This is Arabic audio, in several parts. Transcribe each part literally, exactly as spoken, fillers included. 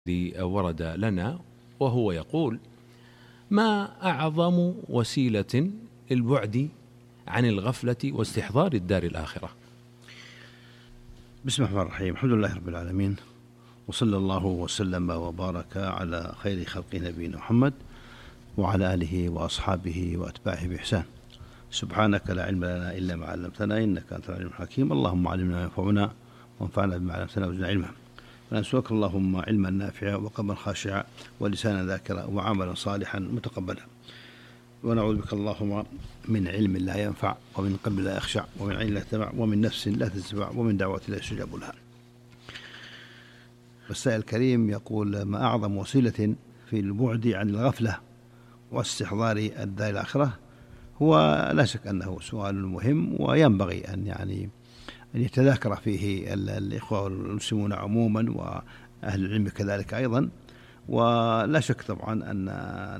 الذي ورد لنا، وهو يقول: ما أعظم وسيلة للبعد عن الغفلة واستحضار الدار الآخرة؟ بسم الله الرحمن الرحيم. الحمد لله رب العالمين، وصلى الله وسلم وبارك على خير خلق نبينا محمد وعلى آله وأصحابه وأتباعه بإحسان. سبحانك لا علم لنا إلا ما علمتنا إنك أنت العليم الحكيم. اللهم علمنا ما ينفعنا وانفعنا بما علمتنا وزدنا علما. ونسألك اللهم علما نافعا وقلبا خاشعا ولسانا ذاكرا وعملا صالحا متقبلا. ونعوذ بك اللهم من علم لا ينفع ومن قلب لا يخشع ومن عين لا تمع ومن نفس لا تشبع ومن دعوة لا يستجاب لها. والسائل الكريم يقول: ما أعظم وسيلة في البعد عن الغفلة واستحضار الدار الآخرة؟ هو لا شك أنه سؤال مهم، وينبغي أن يعني أن يتذاكر فيه الإخوة المسلمون عموما وأهل العلم كذلك أيضا. ولا شك طبعا أن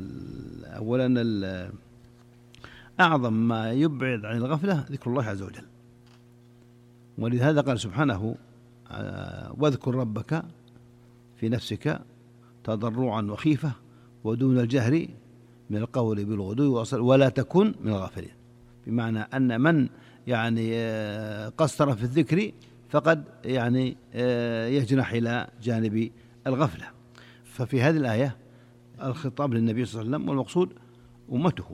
أولا أعظم ما يبعد عن الغفلة ذكر الله عز وجل، ولهذا قال سبحانه: واذكر ربك في نفسك تضرعا وخيفة ودون الجهر من القول بالغدو والآصال ولا تكن من الغافلين. بمعنى أن من يعني قصر في الذكر فقد يعني يجنح إلى جانب الغفلة. ففي هذه الآية الخطاب للنبي صلى الله عليه وسلم، والمقصود أمته.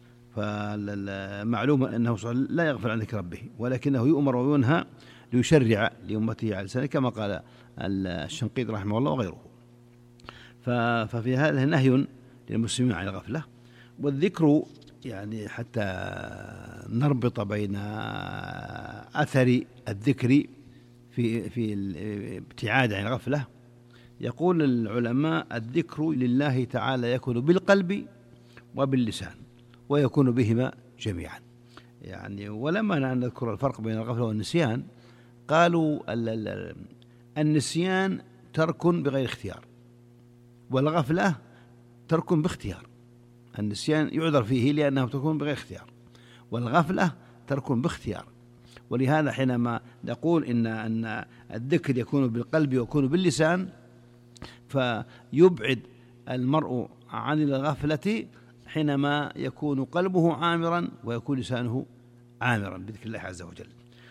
فمعلوم أنه لا يغفل عن ذكر ربه، ولكنه يؤمر وينهى ليشرع لأمته على لسانه، كما قال الشنقيطي رحمه الله وغيره. ففي هذا نهي للمسلمين عن الغفلة. والذكر يعني حتى نربط بين أثر الذكر في في الابتعاد عن الغفلة، يقول العلماء: الذكر لله تعالى يكون بالقلب وباللسان، ويكون بهما جميعا. يعني ولما نذكر الفرق بين الغفلة والنسيان، قالوا النسيان ترك بغير اختيار، والغفلة ترك باختيار. النسيان يعذر فيه لأنه تكون بغير اختيار، والغفلة ترك باختيار. ولهذا حينما نقول إن أن الذكر يكون بالقلب ويكون باللسان، فيبعد المرء عن الغفلة حينما يكون قلبه عامرا ويكون لسانه عامرا بذكر الله عز وجل.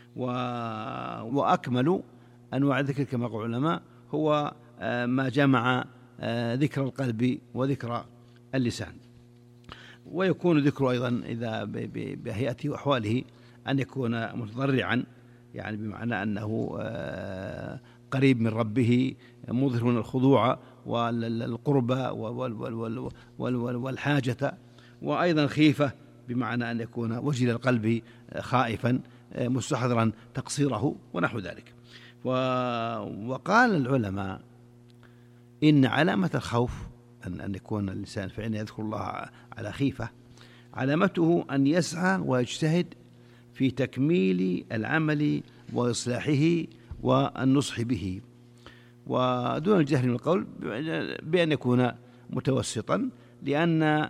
وأكمل أنواع الذكر كما قال العلماء هو ما جمع ذكر القلب وذكر اللسان. ويكون ذكره أيضا إذا بهيئته وأحواله أن يكون متضرعا، يعني بمعنى أنه قريب من ربه، مظهر من الخضوع والقربة والحاجة، وأيضا خيفة بمعنى أن يكون وجل القلب خائفا مستحضرا تقصيره ونحو ذلك. وقال العلماء إن علامة الخوف أن يكون الإنسان فإن يذكر الله على خيفة، علامته أن يسعى ويجتهد في تكميل العمل وإصلاحه والنصح به، ودون الجهل من القول، بأن يكون متوسطا. لأن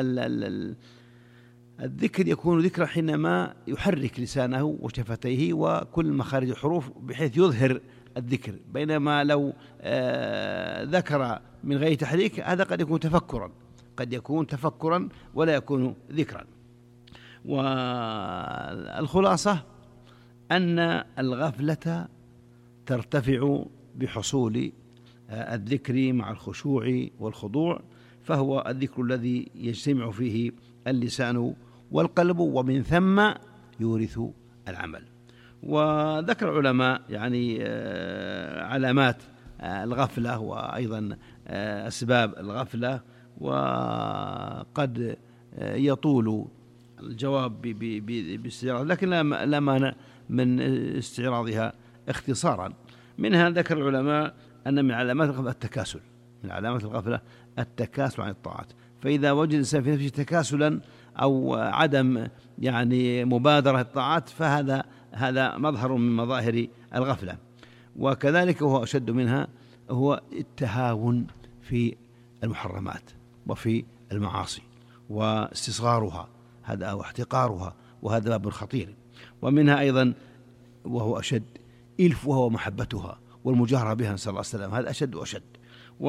الذكر يكون ذكر حينما يحرك لسانه وشفتيه وكل مخارج الحروف بحيث يظهر الذكر، بينما لو ذكر من غير تحريك هذا قد يكون تفكرا قد يكون تفكرا ولا يكون ذكرا. والخلاصة أن الغفلة ترتفع بحصول الذكر مع الخشوع والخضوع، فهو الذكر الذي يجتمع فيه اللسان والقلب، ومن ثم يورث العمل. وذكر العلماء يعني علامات الغفلة وأيضا أسباب الغفلة، وقد يطول الجواب باستعراض، لكن لا مانع من استعراضها اختصارا. منها ذكر العلماء أن من علامات الغفلة التكاسل، من علامات الغفلة التكاسل عن الطاعات. فإذا وجد الإنسان في نفسه تكاسلا أو عدم يعني مبادرة الطاعات، فهذا هذا مظهر من مظاهر الغفلة. وكذلك وهو أشد منها هو التهاون في المحرمات وفي المعاصي واستصغارها هذا واحتقارها، وهذا باب خطير. ومنها أيضا وهو أشد إلفها ومحبتها والمجاهرة بها، نسأل الله السلامة، هذا أشد وأشد.